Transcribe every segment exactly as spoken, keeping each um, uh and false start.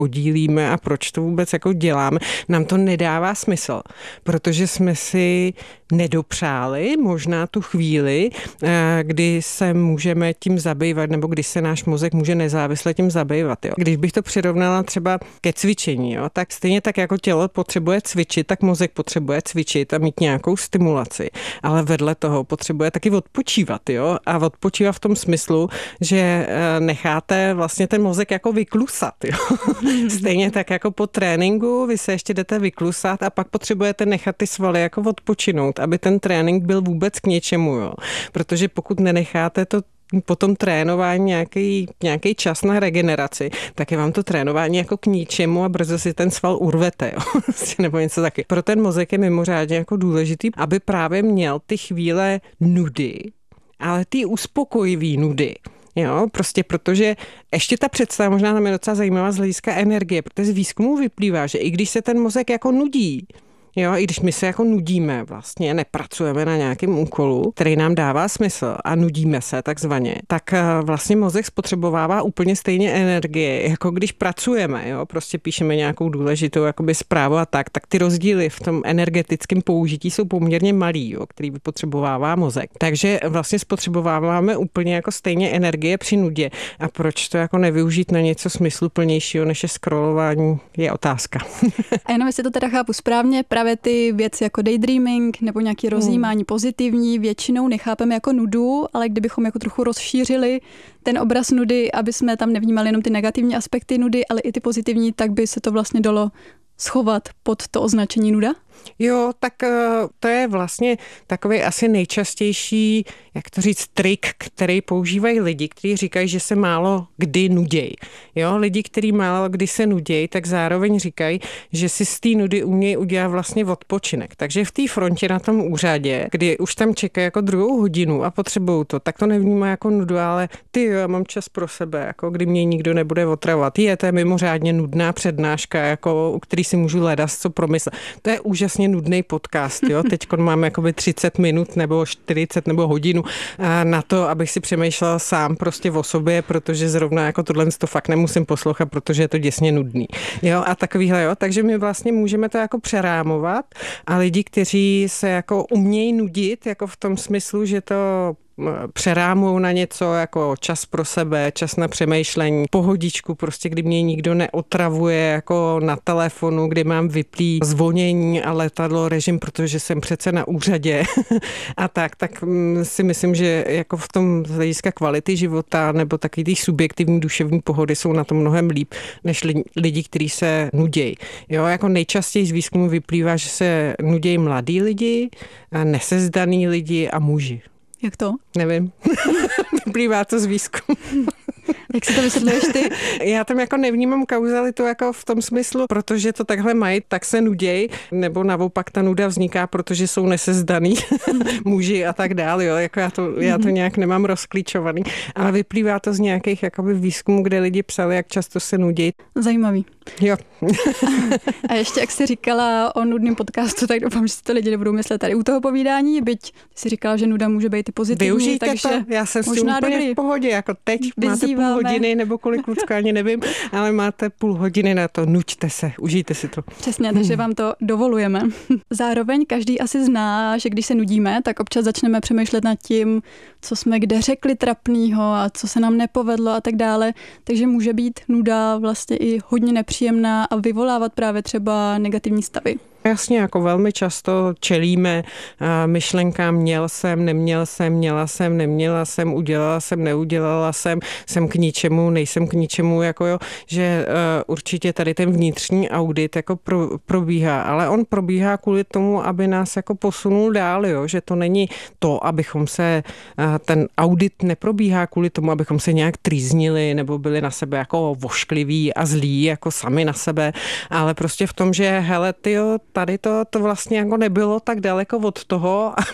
oddílíme a proč to vůbec jako děláme, nám to nedává smysl, protože jsme si nedopřáli možná tu chvíli, kdy se můžeme tím zabývat, nebo když se náš mozek může nezávisle tím zabývat. Jo. Když bych to přirovnala třeba ke cvičení, jo, tak stejně tak jako tělo potřebuje cvičit, tak mozek potřebuje cvičit a mít nějakou stimulaci. Ale vedle toho potřebuje taky odpočívat. Jo. A odpočívat v tom smyslu, že necháte vlastně ten mozek jako vyklusat. Jo. Stejně tak jako po tréninku vy se ještě jdete vyklusat a pak potřebujete nechat ty svaly jako odpočinout, aby ten trénink byl vůbec k něčemu. Jo. Protože pokud nenecháte to po tom trénování nějaký, nějaký čas na regeneraci, tak je vám to trénování jako k ničemu a brzo si ten sval urvete, jo? Nebo něco taky. Pro ten mozek je mimořádně jako důležitý, aby právě měl ty chvíle nudy, ale ty uspokojivý nudy. Jo, prostě protože ještě ta představa možná nám je docela zajímavá z hlediska energie, protože z výzkumu vyplývá, že i když se ten mozek jako nudí, jo, i když my se jako nudíme vlastně, nepracujeme na nějakém úkolu, který nám dává smysl a nudíme se takzvaně, tak vlastně mozek spotřebovává úplně stejně energie, jako když pracujeme, jo, prostě píšeme nějakou důležitou jakoby zprávu a tak, tak ty rozdíly v tom energetickém použití jsou poměrně malý, jo, který vypotřebovává mozek. Takže vlastně spotřebováváme úplně jako stejně energie při nudě. A proč to jako nevyužít na něco smysluplnějšího, než je scrollování, je otázka. A jenom jestli to teda chápu správně, právě ty věci jako daydreaming nebo nějaké rozjímání hmm. pozitivní většinou nechápeme jako nudu, ale kdybychom jako trochu rozšířili ten obraz nudy, aby jsme tam nevnímali jenom ty negativní aspekty nudy, ale i ty pozitivní, tak by se to vlastně dalo schovat pod to označení nuda? Jo, tak to je vlastně takový asi nejčastější, jak to říct, trik, který používají lidi, kteří říkají, že se málo kdy nudějí. Jo, lidi, kteří málo kdy se nudějí, tak zároveň říkají, že si z té nudy umějí udělat vlastně odpočinek. Takže v té frontě na tom úřadě, kdy už tam čekají jako druhou hodinu a potřebují to, tak to nevnímá jako nudu, ale ty jo, já mám čas pro sebe, jako kdy mě nikdo nebude otravovat. Je, to je mimořádně nudná přednáška, jako, u který si můžu hledat, co promyslet. To je úžasně nudný podcast, jo. Teď máme jakoby třicet minut nebo čtyřicet nebo hodinu na to, abych si přemýšlel sám prostě o sobě, protože zrovna jako tohle to fakt nemusím poslouchat, protože je to děsně nudný. Jo, a takovýhle, jo. Takže my vlastně můžeme to jako přerámovat a lidi, kteří se jako umějí nudit, jako v tom smyslu, že to přerámujou na něco jako čas pro sebe, čas na přemýšlení, pohodičku, prostě kdy mě nikdo neotravuje jako na telefonu, kdy mám vyplý zvonění a letadlo režim, protože jsem přece na úřadě a tak, tak si myslím, že jako v tom z hlediska kvality života nebo taky ty subjektivní duševní pohody jsou na tom mnohem líp, než lidi, kteří se nudějí. Jo, jako nejčastěji z výzkumu vyplývá, že se nudějí mladí lidi, nesezdaný lidi a muži. Jak to? Nevím. Vyplývá to z výzkumu. Jak si to vysvětluješ ty? Já tam jako nevnímám kauzalitu jako v tom smyslu, protože to takhle mají, tak se nuděj, nebo naopak ta nuda vzniká, protože jsou nesezdaný muži a tak dále. Jo. Jako já, to, já to nějak nemám rozklíčovaný, ale vyplývá to z nějakých jakoby výzkumů, kde lidi psali, jak často se nudějí. Zajímavý. Jo. A ještě, jak jsi říkala o nudném podcastu, tak doufám, že si to lidi nebudou myslet tady u toho povídání, byť jsi říkala, že nuda může být i pozitivní. Využijte takže to, já jsem s tím úplně dobrý. V pohodě, jako teď Vyzýváme. Máte půl hodiny, nebo kolik Lucka, ani nevím, ale máte půl hodiny na to, nuďte se, užijte si to. Přesně, takže vám to dovolujeme. Zároveň každý asi zná, že když se nudíme, tak občas začneme přemýšlet nad tím, co jsme kde řekli trapnýho a co se nám nepovedlo a tak dále, takže může být nuda vlastně i hodně nepříjemná a vyvolávat právě třeba negativní stavy. Jasně, jako velmi často čelíme myšlenkám měl jsem, neměl jsem, měla jsem, neměla jsem, udělala jsem, neudělala jsem, jsem k ničemu, nejsem k ničemu, jako jo, že určitě tady ten vnitřní audit jako pro, probíhá, ale on probíhá kvůli tomu, aby nás jako posunul dál, jo, že to není to, abychom se, ten audit neprobíhá kvůli tomu, abychom se nějak trýznili nebo byli na sebe jako voškliví a zlí, jako sami na sebe, ale prostě v tom, že hele, tyjo, tady to, to vlastně jako nebylo tak daleko od toho, abych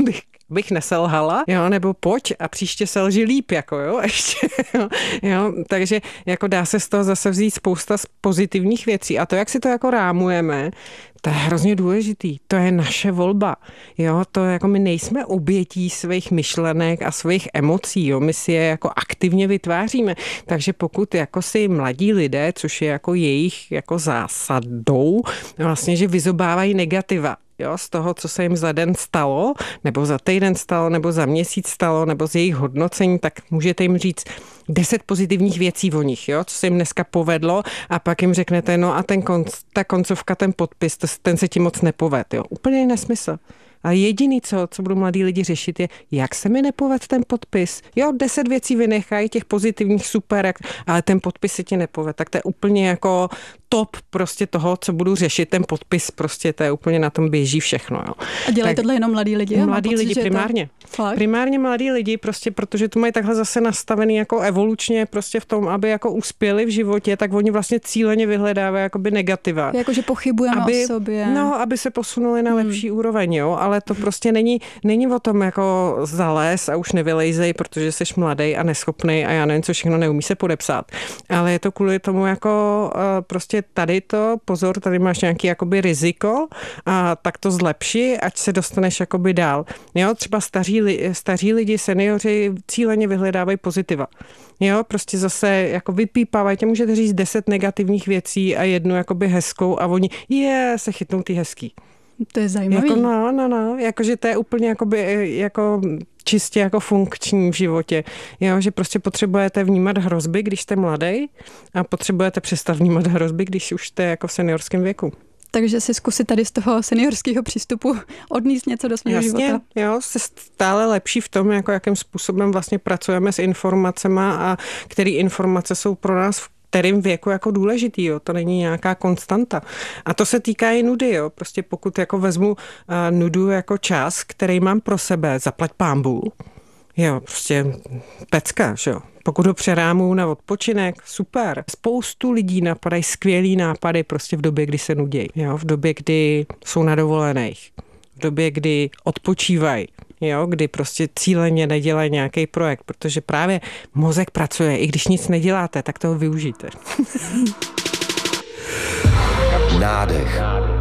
bych neselhala, jo, nebo pojď a příště selži líp, jako jo, ještě, jo, jo, takže jako dá se z toho zase vzít spousta pozitivních věcí a to, jak si to jako rámujeme, to je hrozně důležitý. To je naše volba. Jo, to jako my nejsme obětí svých myšlenek a svých emocí, jo, my si je jako aktivně vytváříme. Takže pokud jako si mladí lidé, což je jako jejich jako zásadou, vlastně, že vyzobávají negativa, jo, z toho, co se jim za den stalo, nebo za týden stalo, nebo za měsíc stalo, nebo z jejich hodnocení, tak můžete jim říct deset pozitivních věcí o nich, jo, co se jim dneska povedlo a pak jim řeknete, no a ten konc, ta koncovka, ten podpis, to, ten se ti moc nepoved, jo. Úplně nesmysl. A jediný, co, co budou mladí lidi řešit, je, jak se mi nepoved ten podpis. Jo, deset věcí vynechají, těch pozitivních super, ale ten podpis se ti nepoved. Tak to je úplně jako top prostě toho, co budu řešit, ten podpis prostě, to je úplně na tom běží všechno. Jo. A dělají tak, tohle jenom mladí lidi? Mladí pocit, lidi primárně. To... Primárně mladí lidi prostě, protože to mají takhle zase nastavený jako evolučně prostě v tom, aby jako uspěli v životě, tak oni vlastně cíleně vyhledávají jakoby negativa. Jakože pochybujeme aby, o sobě. No, aby se posunuli na lepší hmm. úroveň, jo, ale to prostě není, není o tom jako zalez a už nevylejzej, protože jsi mladý a neschopný a já nevím, co všechno neumí se podepsat. Ale je to kvůli tomu jako prostě tady to, pozor, tady máš nějaký jakoby riziko a tak to zlepši, ať se dostaneš jakoby dál. Jo, třeba staří, staří lidi, seniori cíleně vyhledávají pozitiva. Jo, prostě zase jako vypípávají, tě můžete říct deset negativních věcí a jednu jakoby hezkou a oni je, se chytnou ty hezký. To je zajímavý. Jako no, no, no, jakože to je úplně jakoby, jako čistě jako funkční v životě. Jo, že prostě potřebujete vnímat hrozby, když jste mladý a potřebujete přestat vnímat hrozby, když už jste jako v seniorském věku. Takže si zkusit tady z toho seniorského přístupu odníst něco do svého života. Jo, se stále lepší v tom, jako jakým způsobem vlastně pracujeme s informacema a které informace jsou pro nás v kterým věku jako důležitý, jo, to není nějaká konstanta. A to se týká i nudy, jo, prostě pokud jako vezmu uh, nudu jako čas, který mám pro sebe, zaplať pánbů, jo, prostě pecka, že jo. Pokud ho přerámuju na odpočinek, super. Spoustu lidí napadají skvělý nápady prostě v době, kdy se nudějí, jo, v době, kdy jsou na dovolených, v době, kdy odpočívají. Jo, kdy prostě cíleně nedělají nějaký projekt, protože právě mozek pracuje, i když nic neděláte, tak toho využijte. Nádech.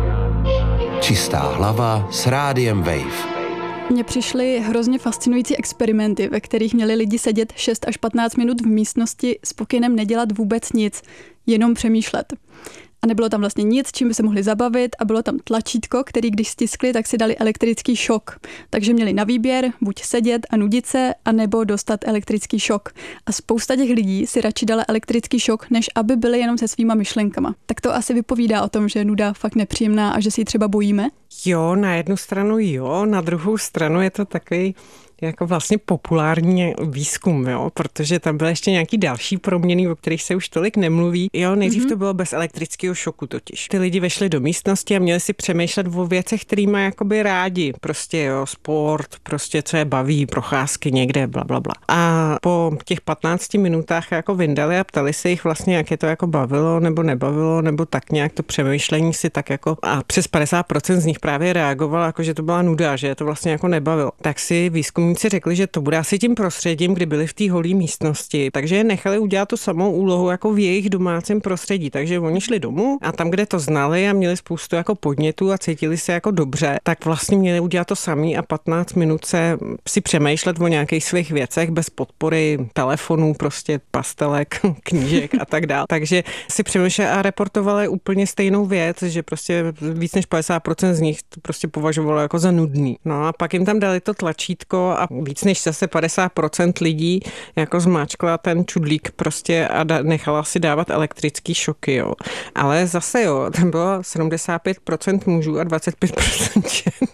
Čistá hlava s rádiem Wave. Mně přišly hrozně fascinující experimenty, ve kterých měli lidi sedět šest až patnáct minut v místnosti s pokynem nedělat vůbec nic, jenom přemýšlet. A nebylo tam vlastně nic, čím by se mohli zabavit a bylo tam tlačítko, který když stiskli, tak si dali elektrický šok. Takže měli na výběr buď sedět a nudit se, anebo dostat elektrický šok. A spousta těch lidí si radši dala elektrický šok, než aby byli jenom se svýma myšlenkama. Tak to asi vypovídá o tom, že je nuda fakt nepříjemná a že si ji třeba bojíme? Jo, na jednu stranu jo, na druhou stranu je to takový jako vlastně populární výzkum, jo, protože tam byly ještě nějaký další proměny, o kterých se už tolik nemluví. Jo, nejdřív mm-hmm. to bylo bez elektrického šoku totiž. Ty lidi vešli do místnosti a měli si přemýšlet o věcech, který mají jakoby rádi. Prostě jo, sport, prostě co je baví, procházky někde, bla, bla, bla. A po těch patnácti minutách jako vyndali a ptali se jich vlastně, jak je to jako bavilo nebo nebavilo, nebo tak nějak to přemýšlení si tak jako a přes padesát procent z nich právě reagovalo, jako že to byla nuda, že je to vlastně jako nebavilo. Tak si výzkum si řekli, že to bude asi tím prostředím, kdy byli v té holé místnosti, takže je nechali udělat tu samou úlohu jako v jejich domácím prostředí. Takže oni šli domů a tam, kde to znali a měli spoustu jako podnětů a cítili se jako dobře, tak vlastně měli udělat to samý a patnáct minut se si přemýšlet o nějakých svých věcech bez podpory telefonů, prostě pastelek, knížek a tak dále. Takže si přemýšleli a reportovali úplně stejnou věc, že prostě víc než padesát procent z nich to prostě považovalo jako za nudný. No a pak jim tam dali to tlačítko a víc než zase padesát procent lidí jako zmáčkla ten čudlík prostě a da, nechala si dávat elektrický šoky, jo. Ale zase jo, tam bylo sedmdesát pět procent mužů a dvacet pět procent žen.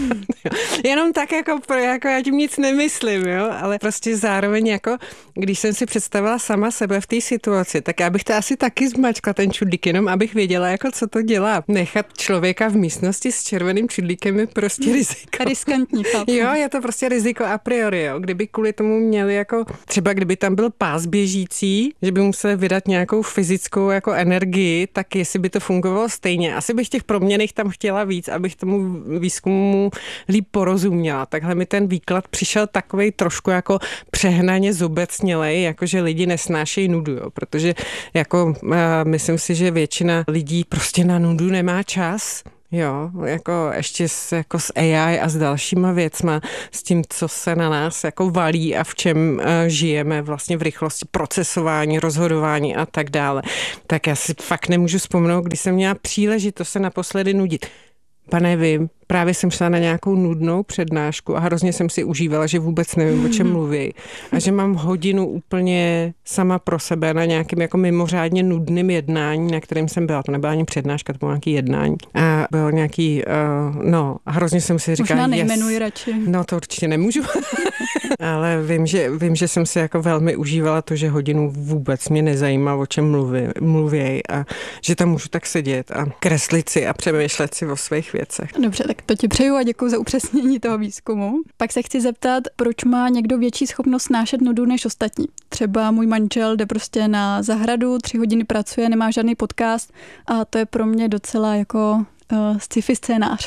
Jenom tak jako, jako já tím nic nemyslím, jo, ale prostě zároveň jako, když jsem si představila sama sebe v té situaci, tak já bych to asi taky zmáčkla ten čudlík, jenom abych věděla, jako co to dělá. Nechat člověka v místnosti s červeným čudlíkem je prostě riziko. Riskantní, chápu. Jo, je to prostě riziko a priori, jo. Kdyby kvůli tomu měli jako, třeba kdyby tam byl pás běžící, že by museli vydat nějakou fyzickou jako energii, tak jestli by to fungovalo stejně. Asi bych těch proměnných tam chtěla víc, abych tomu výzkumu líp porozuměla. Takhle mi ten výklad přišel takovej trošku jako přehnaně zobecnělej, jako že lidi nesnášejí nudu, jo, protože jako uh, myslím si, že většina lidí prostě na nudu nemá čas. Jo, jako ještě s, jako s A I a s dalšíma věcma, s tím, co se na nás jako valí a v čem uh, žijeme vlastně v rychlosti procesování, rozhodování a tak dále. Tak já si fakt nemůžu vzpomenout, když jsem měla příležitost se naposledy nudit. Pane, vím, právě jsem šla na nějakou nudnou přednášku a hrozně jsem si užívala, že vůbec nevím, o čem mluví. A že mám hodinu úplně sama pro sebe na nějakém jako mimořádně nudným jednání, na kterém jsem byla. To nebyla ani přednáška, to bylo nějaký jednání. A bylo nějaký, uh, no, a hrozně jsem si říkala, možná nejmenuji yes. radši. No to určitě nemůžu. Ale vím že, vím, že jsem si jako velmi užívala to, že hodinu vůbec mě nezajímá, o čem mluví, mluví a že tam můžu tak sedět a kreslit si a přemýšlet si o svých věcech. Dobře, tak to ti přeju a děkuji za upřesnění toho výzkumu. Pak se chci zeptat, proč má někdo větší schopnost snášet nudu než ostatní. Třeba můj manžel jde prostě na zahradu, tři hodiny pracuje, nemá žádný podcast a to je pro mě docela jako uh, sci-fi scénář.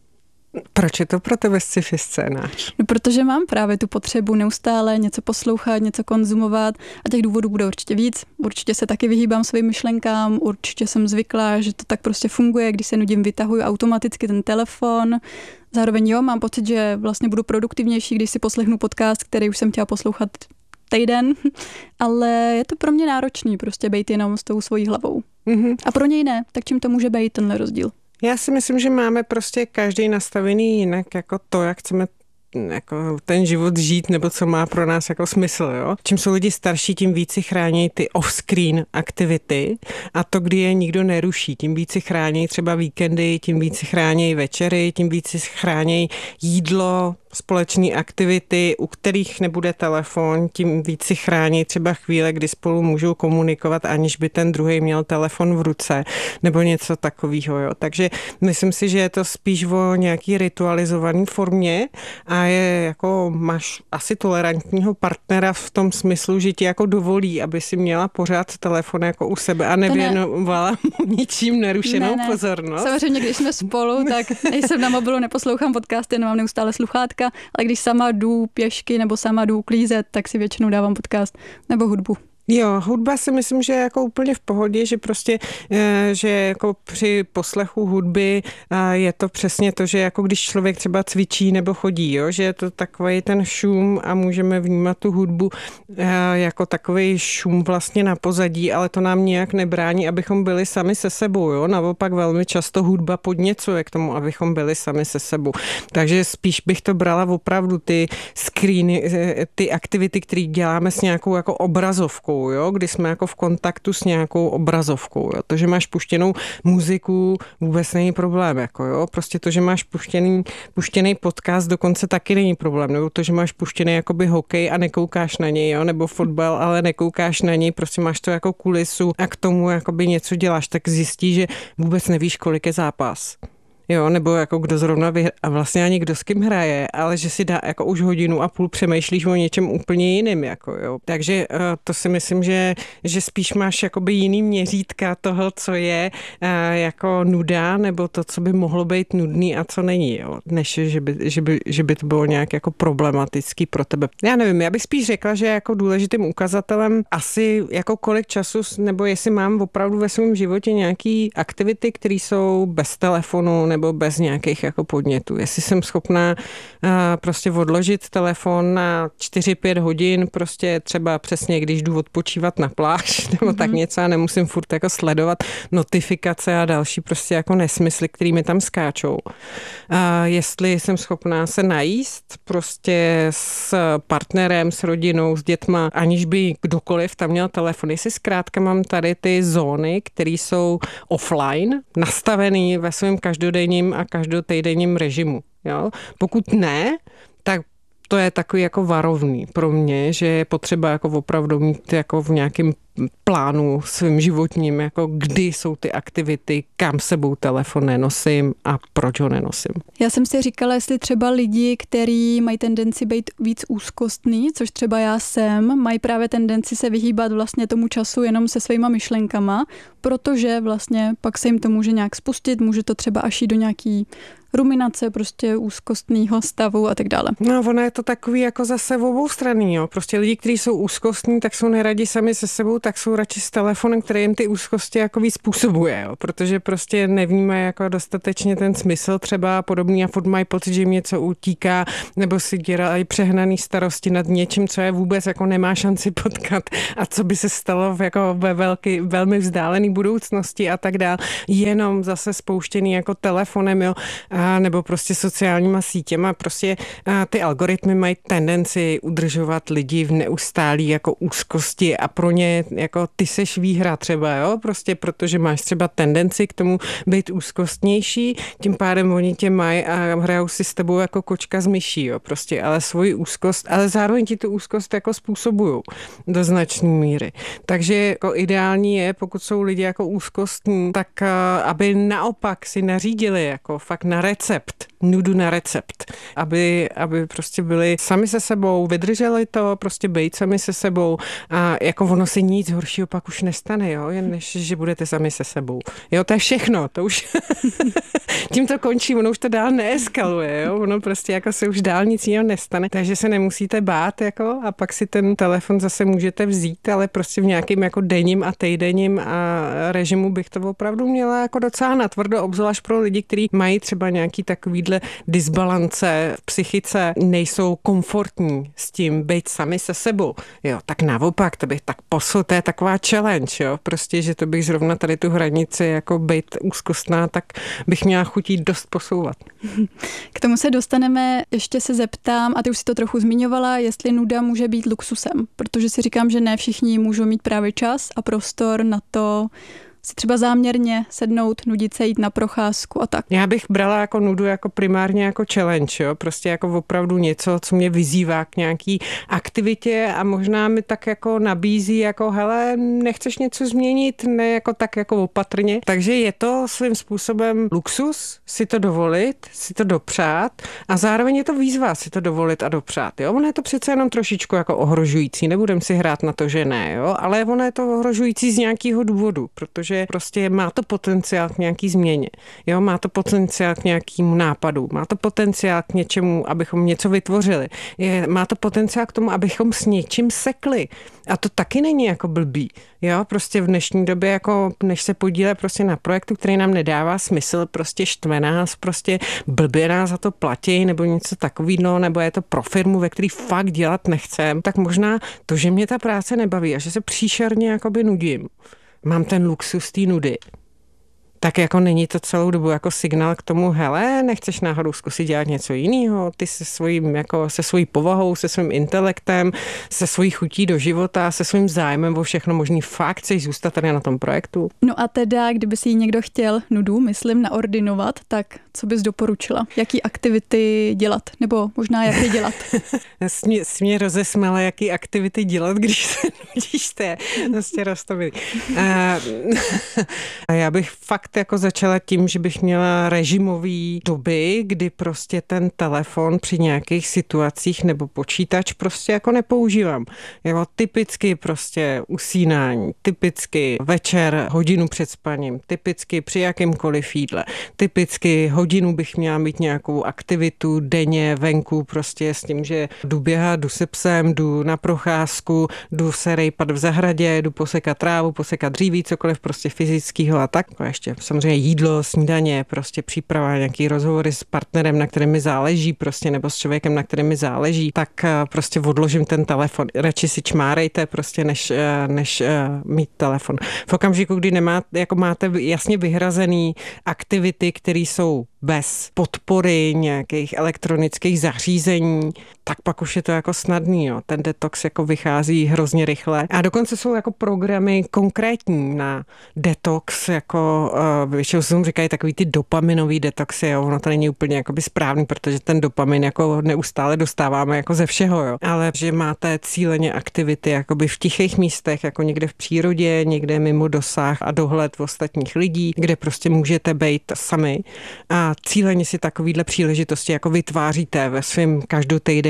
Proč je to pro tebe sci-fi scénář? No, protože mám právě tu potřebu neustále něco poslouchat, něco konzumovat a těch důvodů bude určitě víc. Určitě se taky vyhýbám svým myšlenkám, určitě jsem zvyklá, že to tak prostě funguje, když se nudím, vytahuji automaticky ten telefon. Zároveň jo, mám pocit, že vlastně budu produktivnější, když si poslechnu podcast, který už jsem chtěla poslouchat týden, ale je to pro mě náročný prostě být jenom s tou svojí hlavou. Mm-hmm. A pro něj ne, tak čím to může být tenhle rozdíl? Já si myslím, že máme prostě každý nastavený jinak jako to, jak chceme jako ten život žít, nebo co má pro nás jako smysl. Jo? Čím jsou lidi starší, tím víc si chrání ty off-screen aktivity a to, kdy je nikdo neruší. Tím víc si chrání třeba víkendy, tím víc si chrání večery, tím víc si chrání jídlo, společné aktivity, u kterých nebude telefon, tím víc si chrání třeba chvíle, kdy spolu můžou komunikovat, aniž by ten druhý měl telefon v ruce, nebo něco takového. Jo. Takže myslím si, že je to spíš o nějaký ritualizované formě a je jako máš asi tolerantního partnera v tom smyslu, že ti jako dovolí, aby si měla pořád telefon jako u sebe a nevěnovala ne. mu ničím nerušenou ne, ne. pozornost. Samozřejmě, když jsme spolu, tak nejsem na mobilu, neposlouchám podcasty, nemám neustále sluchátka, ale když sama jdu pěšky nebo sama jdu uklízet, tak si většinou dávám podcast nebo hudbu. Jo, hudba si myslím, že je jako úplně v pohodě, že prostě, že jako při poslechu hudby je to přesně to, že jako když člověk třeba cvičí nebo chodí, jo, že je to takový ten šum a můžeme vnímat tu hudbu jako takový šum vlastně na pozadí, ale to nám nějak nebrání, abychom byli sami se sebou, jo, naopak velmi často hudba podněcuje k tomu, abychom byli sami se sebou. Takže spíš bych to brala opravdu ty screeny, ty aktivity, které děláme s nějakou jako obrazovkou, jo, kdy jsme jako v kontaktu s nějakou obrazovkou. Jo. To, že máš puštěnou muziku, vůbec není problém. Jako, jo. Prostě to, že máš puštěný, puštěný podcast, dokonce taky není problém. Nebo to, že máš puštěný jakoby hokej a nekoukáš na něj, jo, nebo fotbal, ale nekoukáš na něj, prostě máš to jako kulisu a k tomu jakoby něco děláš, tak zjistíš, že vůbec nevíš, kolik je zápas. Jo, nebo jako kdo zrovna vyhraje, a vlastně ani kdo s kým hraje, ale že si dá jako už hodinu a půl přemýšlíš o něčem úplně jiným, jako jo. Takže uh, to si myslím, že, že spíš máš jakoby jiný měřítka toho, co je uh, jako nuda, nebo to, co by mohlo být nudný a co není, jo. Než, že by, že by, že by to bylo nějak jako problematický pro tebe. Já nevím, já bych spíš řekla, že jako důležitým ukazatelem asi jako kolik času, nebo jestli mám opravdu ve svém životě nějaký aktivity, které jsou bez telefonu, nebo bez nějakých jako podnětů. Jestli jsem schopná uh, prostě odložit telefon na čtyři pět hodin, prostě třeba přesně, když jdu odpočívat na pláž, nebo mm-hmm. tak něco a nemusím furt jako sledovat notifikace a další prostě jako nesmysly, který mi tam skáčou. Uh, jestli jsem schopná se najíst prostě s partnerem, s rodinou, s dětma, aniž by kdokoliv tam měl telefon. Jestli zkrátka mám tady ty zóny, které jsou offline, nastavený ve svém každodenním a každotýdenním režimu. Jo? Pokud ne, tak to je takový jako varovný pro mě, že je potřeba jako opravdu mít jako v nějakém plánu svým životním, jako kdy jsou ty aktivity, kam sebou telefon nenosím a proč ho nenosím. Já jsem si říkala, jestli třeba lidi, kteří mají tendenci být víc úzkostný, což třeba já jsem, mají právě tendenci se vyhýbat vlastně tomu času jenom se svýma myšlenkama, protože vlastně pak se jim to může nějak spustit, může to třeba až jít do nějaký ruminace, prostě úzkostného stavu a tak dále. No, ono je to takový jako zase oboustranný, jo. Prostě lidi, kteří jsou úzkostní, tak jsou neradi sami se sebou, tak jsou radši s telefonem, který jim ty úzkosti jako víc způsobuje, jo. Protože prostě nevnímají jako dostatečně ten smysl třeba podobný a furt mají pocit, že jim něco utíká, nebo si dělají přehnaný starosti nad něčím, co je vůbec jako nemá šanci potkat a co by se stalo v jako ve velký, velmi vzdálený budoucnosti a tak dál. Jenom zase spouštěný jako telefonem, jo, a nebo prostě sociálníma sítěma. Prostě a ty algoritmy mají tendenci udržovat lidi v neustálý jako úzkosti a pro ně jako ty seš výhra třeba, jo, prostě protože máš třeba tendenci k tomu být úzkostnější, tím pádem oni tě mají a hrajou si s tebou jako kočka z myší, jo, prostě, ale svoji úzkost, ale zároveň ti tu úzkost jako způsobují do značné míry. Takže jako ideální je, pokud jsou lidi jako úzkostní, tak aby naopak si nařídili jako fakt na recept, nudu na recept, aby, aby prostě byli sami se sebou, vydrželi to, prostě být sami se sebou a jako ono se nic horšího pak už nestane, jo, jen než, že budete sami se sebou. Jo, to je všechno, to už tím to končí, ono už to dál neeskaluje, jo, ono prostě jako se už dál nic jiného nestane, takže se nemusíte bát, jako, a pak si ten telefon zase můžete vzít, ale prostě v nějakým jako denním a týdenním a režimu bych to opravdu měla jako docela natvrdo, obzvlášť pro lidi, kteří mají třeba nějaký takovýhle disbalance v psychice, nejsou komfortní s tím být sami se sebou. Jo, tak naopak, to bych tak posul, to je taková challenge, jo, prostě, že to bych zrovna tady tu hranici jako být úzkostná, tak bych měla chutí dost posouvat. K tomu se dostaneme, ještě se zeptám, a ty už si to trochu zmiňovala, jestli nuda může být luxusem, protože si říkám, že ne všichni můžou mít právě čas a prostor na to si třeba záměrně sednout, nudit se, jít na procházku a tak. Já bych brala jako nudu jako primárně jako challenge, jo? Prostě jako opravdu něco, co mě vyzývá k nějaký aktivitě a možná mi tak jako nabízí jako hele, nechceš něco změnit, ne jako tak jako opatrně. Takže je to svým způsobem luxus si to dovolit, si to dopřát a zároveň je to výzva si to dovolit a dopřát, jo? Ono je to přece jenom trošičku jako ohrožující, nebudem si hrát na to, že ne, jo? Ale ono je to ohrožující z nějakého důvodu, protože prostě má to potenciál k nějaký změně. Jo, má to potenciál k nějakému nápadu, má to potenciál k něčemu, abychom něco vytvořili. Je, má to potenciál k tomu, abychom s něčím sekli. A to taky není jako blbý. Jo, prostě v dnešní době, jako než se podíle prostě na projektu, který nám nedává smysl, prostě štve nás, prostě blbě nás za to platí, nebo něco takového, nebo je to pro firmu, ve který fakt dělat nechcem, tak možná to, že mě ta práce nebaví a že se příšerně jakoby nudím, mám ten luxus té nudy, tak jako není to celou dobu jako signál k tomu, hele, nechceš náhodou zkusit dělat něco jiného, ty se svým, jako se svojí povahou, se svým intelektem, se svojí chutí do života, se svým zájmem o všechno možný, fakt chceš zůstat tady na tom projektu. No a teda, kdyby si někdo chtěl nudu, myslím, naordinovat, tak co bys doporučila? Jaký aktivity dělat? Nebo možná jak je dělat? Jsi mě rozesmala, jaký aktivity dělat, když se nudíš, to je vlastně roztomilý. A já bych fakt jako začala tím, že bych měla režimový doby, kdy prostě ten telefon při nějakých situacích nebo počítač prostě jako nepoužívám. Jo, typicky prostě usínání, typicky večer hodinu před spaním, typicky při jakýmkoliv jídle, typicky hodinu bych měla mít nějakou aktivitu denně venku prostě s tím, že jdu běhat, jdu se psem, jdu na procházku, jdu se rejpat v zahradě, jdu posekat trávu, posekat dříví, cokoliv prostě fyzického a tak. A ještě samozřejmě jídlo, snídaně, prostě příprava, nějaký rozhovory s partnerem, na kterém mi záleží, prostě nebo s člověkem, na kterém mi záleží, tak prostě odložím ten telefon. Radši si čmárejte prostě, než, než mít telefon. V okamžiku, kdy nemáte, jako máte jasně vyhrazený aktivity, které jsou bez podpory nějakých elektronických zařízení, tak pak už je to jako snadný, jo. Ten detox jako vychází hrozně rychle. A dokonce jsou jako programy konkrétní na detox, jako uh, většinou se tomu říkají takový ty dopaminový detoxy, jo. Ono to není úplně jakoby správný, protože ten dopamin jako neustále dostáváme jako ze všeho, jo. Ale že máte cíleně aktivity jakoby v tichých místech, jako někde v přírodě, někde mimo dosah a dohled ostatních lidí, kde prostě můžete být sami a cíleně si takovýhle příležitosti jako vytváříte ve svém každotýdenním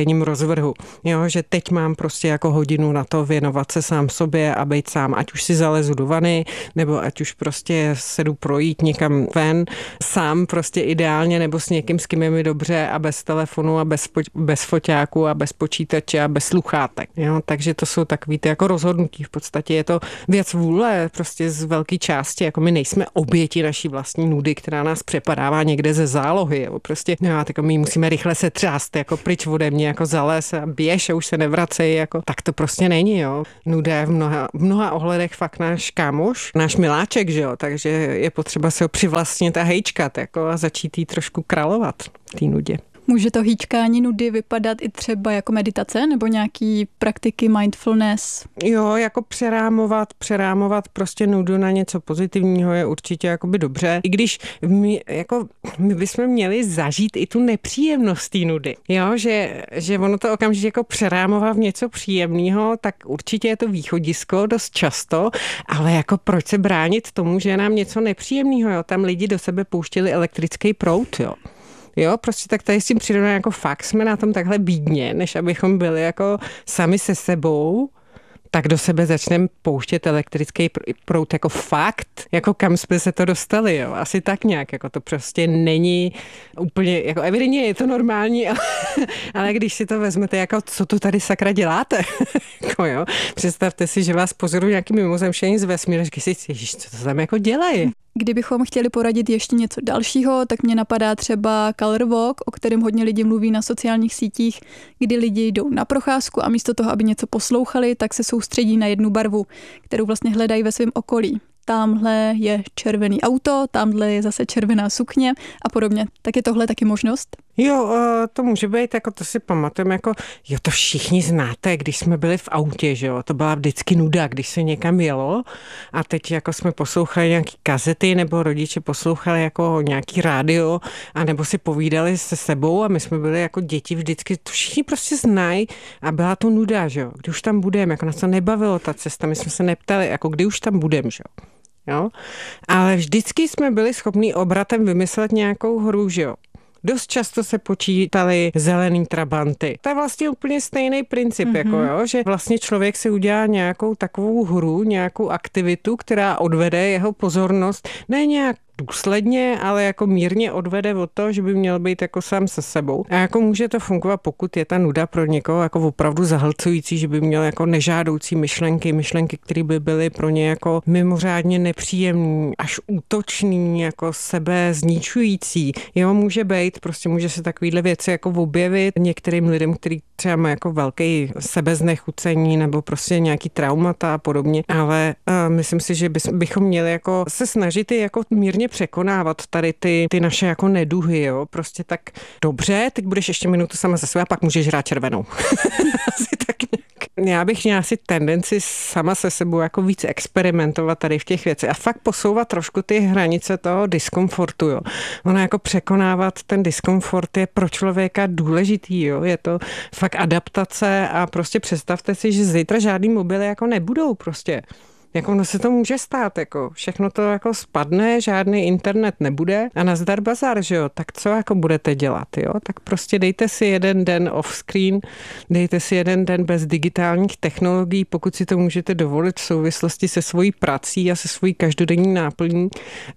denním rozvrhu. Jo, že teď mám prostě jako hodinu na to věnovat se sám sobě a být sám, ať už si zalezu do vany, nebo ať už prostě se jdu projít někam ven, sám prostě ideálně, nebo s někým, s kým je mi dobře a bez telefonu a bez, bez foťáku a bez počítače a bez sluchátek. Jo, takže to jsou takový ty jako rozhodnutí. V podstatě je to věc vůle, prostě z velké části, jako my nejsme oběti naší vlastní nudy, která nás přepadává někde ze zálohy. Jo. Prostě no, tak my musíme rychle se třást, jako pryč ode mě, jako zales a běž a už se nevracej. Jako. Tak to prostě není. Jo. Nuda je v mnoha, v mnoha ohledech fakt náš kámoš, náš miláček, že jo. Takže je potřeba se ho přivlastnit a hejčkat jako, a začít jí trošku královat té nudě. Může to hýčkání nudy vypadat i třeba jako meditace nebo nějaký praktiky mindfulness? Jo, jako přerámovat, přerámovat prostě nudu na něco pozitivního je určitě jakoby dobře. I když my, jako, my bychom měli zažít i tu nepříjemnost té nudy. Jo, že, že ono to okamžitě jako přerámovat v něco příjemného, tak určitě je to východisko dost často, ale jako proč se bránit tomu, že je nám něco nepříjemného, jo? Tam lidi do sebe pouštěli elektrický proud, jo. Jo, prostě tak tady s tím přirovnám, jako fakt jsme na tom takhle bídně, než abychom byli jako sami se sebou, tak do sebe začneme pouštět elektrický proud jako fakt, jako kam jsme se to dostali, jo, asi tak nějak, jako to prostě není úplně, jako evidentně je to normální, ale, ale když si to vezmete, jako co tu tady sakra děláte, jako jo, představte si, že vás pozorují nějaký mimozemštění z vesmíru, říkají si, ježiš, co to tam jako dělají? Kdybychom chtěli poradit ještě něco dalšího, tak mě napadá třeba Color Walk, o kterém hodně lidí mluví na sociálních sítích, kdy lidi jdou na procházku a místo toho, aby něco poslouchali, tak se soustředí na jednu barvu, kterou vlastně hledají ve svém okolí. Tamhle je červený auto, tamhle je zase červená sukně a podobně. Tak je tohle taky možnost? Jo, to může být, jako to si pamatujeme, jako jo, to všichni znáte, když jsme byli v autě, že jo, to byla vždycky nuda, když se někam jelo a teď jako jsme poslouchali nějaký kazety nebo rodiče poslouchali jako nějaký rádio a nebo si povídali se sebou a my jsme byli jako děti vždycky, to všichni prostě znají a byla to nuda, že jo, kdy už tam budeme, jako nás to nebavilo ta cesta, my jsme se neptali, jako kdy už tam budeme, že jo. Jo? Ale vždycky jsme byli schopní obratem vymyslet nějakou hru, že jo. Dost často se počítali zelený trabanty. To je vlastně úplně stejný princip, mm-hmm. jako jo, že vlastně člověk si udělá nějakou takovou hru, nějakou aktivitu, která odvede jeho pozornost ne nějak důsledně, ale jako mírně odvede od toho, že by měl být jako sám se sebou. A jako může to fungovat, pokud je ta nuda pro někoho jako opravdu zahlcující, že by měl jako nežádoucí myšlenky, myšlenky, které by byly pro ně jako mimořádně nepříjemný, až útočný, jako sebe zničující. Jo, může být, prostě může se takovýhle věci jako objevit některým lidem, který třeba má jako velký sebeznechucení nebo prostě nějaký traumata a podobně, ale uh, myslím si, že bychom měli jako se snažit i jako mírně překonávat tady ty, ty naše jako neduhy, jo, prostě tak dobře, teď budeš ještě minutu sama ze sebe a pak můžeš hrát červenou. Asi tak nějak. Já bych měla asi tendenci sama se sebou jako víc experimentovat tady v těch věcech a fakt posouvat trošku ty hranice toho diskomfortu, jo. Ono jako překonávat ten diskomfort je pro člověka důležitý, jo. Je to fakt adaptace a prostě představte si, že zítra žádný mobily jako nebudou prostě. Jako ono se to může stát, jako všechno to jako spadne, žádný internet nebude a nazdar bazar, že jo, tak co jako budete dělat, jo, tak prostě dejte si jeden den off screen, dejte si jeden den bez digitálních technologií, pokud si to můžete dovolit v souvislosti se svojí prací a se svojí každodenní náplní,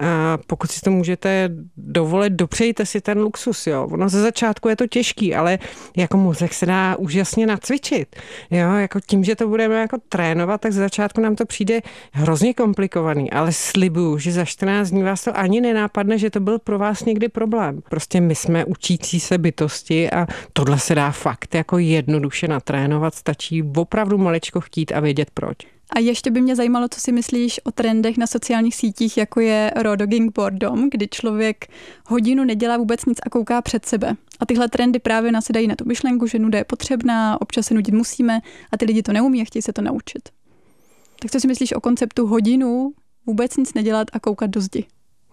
a pokud si to můžete dovolit, dopřejte si ten luxus, jo, ono ze začátku je to těžký, ale jako mozek se dá úžasně nacvičit, jo, jako tím, že to budeme jako trénovat, tak ze začátku nám to přijde hrozně komplikovaný, ale slibuju, že za čtrnáct dní vás to ani nenápadne, že to byl pro vás někdy problém. Prostě my jsme učící se bytosti a tohle se dá fakt jako jednoduše natrénovat, stačí opravdu maličko chtít a vědět proč. A ještě by mě zajímalo, co si myslíš o trendech na sociálních sítích, jako je raw dogging boredom, kdy člověk hodinu nedělá vůbec nic a kouká před sebe. A tyhle trendy právě nasedají na tu myšlenku, že nuda je potřebná, občas se nudit musíme a ty lidi to neumí a chtějí se to naučit. Tak co si myslíš o konceptu hodinu vůbec nic nedělat a koukat do zdi?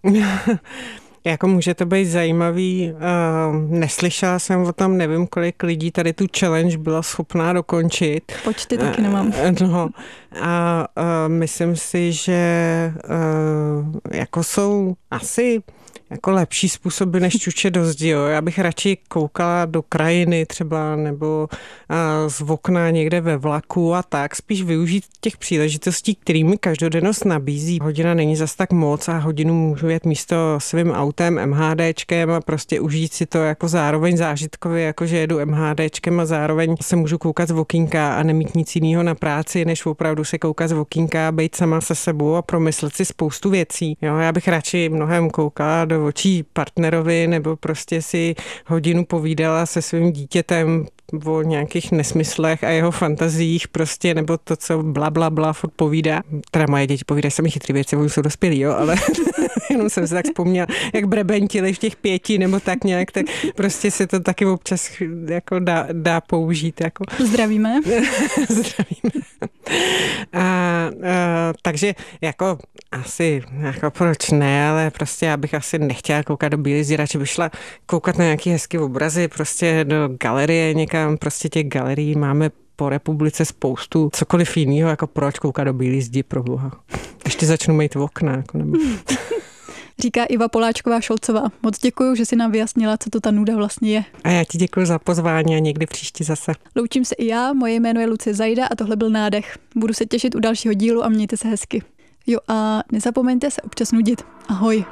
Jako může to být zajímavý, uh, neslyšela jsem o tom, nevím, kolik lidí tady tu challenge byla schopná dokončit. Počty taky nemám. Uh, no, a uh, myslím si, že uh, jako jsou asi jako lepší způsoby, než čučet do zdi. Jo. Já bych radši koukala do krajiny třeba nebo a, z okna někde ve vlaku a tak. Spíš využít těch příležitostí, kterými každodennost nabízí. Hodina není zas tak moc a hodinu můžu jet místo svým autem MHDčkem a prostě užít si to jako zároveň zážitkově, jako že jedu MHDčkem a zároveň se můžu koukat z okýnka a nemít nic jiného na práci, než opravdu se koukat z okýnka a být sama se sebou a promyslet si spoustu věcí. Jo, já bych radši mnohem koukala do očí partnerovi nebo prostě si hodinu povídala se svým dítětem o nějakých nesmyslech a jeho fantaziích prostě, nebo to, co bla, bla, bla furt povídá. Teda moje děti povídají sami chytrý věci, oni jsou dospělí, jo, ale jenom jsem se tak vzpomněla, jak brebentili v těch pěti nebo tak nějak, tak prostě se to taky občas jako dá, dá použít. Jako. Zdravíme. Zdravíme. A, a, takže jako asi, jako proč ne, ale prostě já bych asi nechtěla koukat do bílý zdi, radši bych šla koukat na nějaký hezký obrazy, prostě do galerie někam, prostě těch galerií máme po republice spoustu, cokoliv jiného, jako proč koukat do bílý zdi, pro boha. Ještě začnu mít v okna, jako nebo... Říká Iva Poláčková-Šolcová. Moc děkuju, že si nám vyjasnila, co to ta nuda vlastně je. A já ti děkuji za pozvání a někdy příště zase. Loučím se i já, moje jméno je Lucie Zajda a tohle byl Nádech. Budu se těšit u dalšího dílu a mějte se hezky. Jo a nezapomeňte se občas nudit. Ahoj.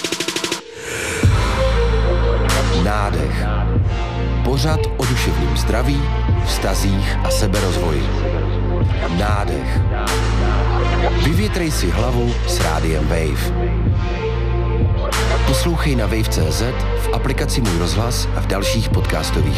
Nádech. Pořad o duševním zdraví, vztazích a seberozvoji. Nádech. Vyvětrej si hlavu s Rádiem Wave. Poslouchej na wave tečka cé zet, v aplikaci Můj rozhlas a v dalších podcastových